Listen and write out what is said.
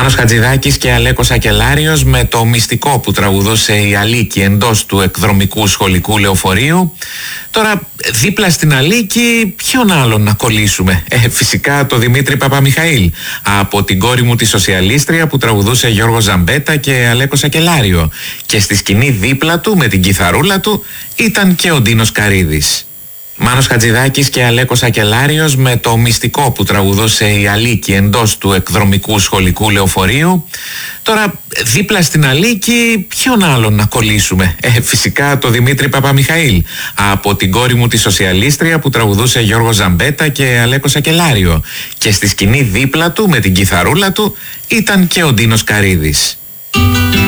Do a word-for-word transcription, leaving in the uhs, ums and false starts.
Μάνος Χατζηδάκης και Αλέκος Ακελάριος με το μυστικό που τραγουδούσε η Αλίκη εντός του εκδρομικού σχολικού λεωφορείου. Τώρα δίπλα στην Αλίκη ποιον άλλον να κολλήσουμε? Ε, φυσικά το Δημήτρη Παπαμιχαήλ, από την κόρη μου τη Σοσιαλίστρια που τραγουδούσε Γιώργο Ζαμπέτα και Αλέκος Ακελάριο. Και στη σκηνή δίπλα του με την κιθαρούλα του ήταν και ο Ντίνος Καρίδης. Μάνος Χατζηδάκης και Αλέκος Ακελάριος με το μυστικό που τραγουδούσε η Αλίκη εντός του εκδρομικού σχολικού λεωφορείου. Τώρα δίπλα στην Αλίκη ποιον άλλον να κολλήσουμε? Ε, φυσικά το Δημήτρη Παπαμιχαήλ, από την κόρη μου τη Σοσιαλίστρια που τραγουδούσε Γιώργο Ζαμπέτα και Αλέκος Ακελάριο. Και στη σκηνή δίπλα του με την κιθαρούλα του ήταν και ο Ντίνος Καρίδης.